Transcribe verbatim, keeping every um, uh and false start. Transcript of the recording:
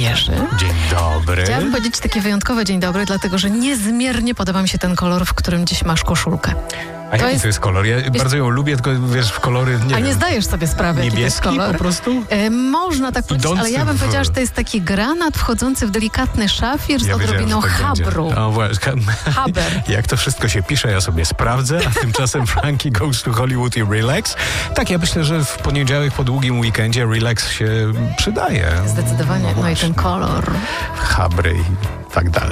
Jerzy. Dzień dobry. Chciałabym powiedzieć taki wyjątkowy dzień dobry, dlatego że niezmiernie podoba mi się ten kolor, w którym dziś masz koszulkę. A jaki to jest, to jest kolor? Ja jest... bardzo ją lubię, tylko wiesz, w kolory nie A wiem. nie zdajesz sobie sprawy, jaki to jest Niebieski kolor? po prostu? E, można tak powiedzieć, Idący ale ja bym w... powiedziała, że to jest taki granat wchodzący w delikatny szafir z ja odrobiną tak habru. O, właśnie. Haber. Jak to wszystko się pisze, ja sobie sprawdzę, a tymczasem Frankie goes to Hollywood i relax. Tak, ja myślę, że w poniedziałek po długim weekendzie relax się przydaje. Zdecydowanie. No, no i ten kolor. Habry i tak dalej.